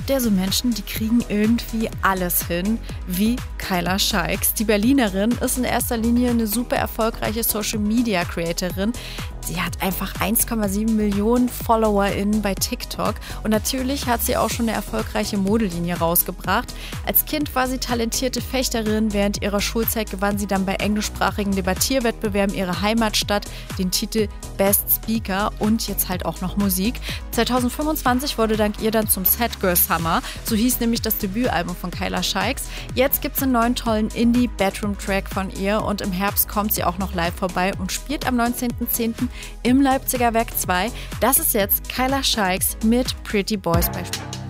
gibt ja so Menschen, die kriegen irgendwie alles hin, wie Kyla Scheiks. Die Berlinerin ist in erster Linie eine super erfolgreiche Social-Media-Creatorin. Sie hat einfach 1,7 Millionen FollowerInnen bei TikTok und natürlich hat sie auch schon eine erfolgreiche Modelinie rausgebracht. Als Kind war sie talentierte Fechterin, während ihrer Schulzeit gewann sie dann bei englischsprachigen Debattierwettbewerben ihrer Heimatstadt den Titel Best Speaker und jetzt halt auch noch Musik. 2025 wurde dank ihr dann zum Sad Girl Summer, so hieß nämlich das Debütalbum von Kyla Scheiks. Jetzt gibt es einen neuen tollen Indie-Bedroom-Track von ihr und im Herbst kommt sie auch noch live vorbei und spielt am 19.10. im Leipziger Werk 2. Das ist jetzt Kyla Scheiks mit Pretty Boys bei Spiel.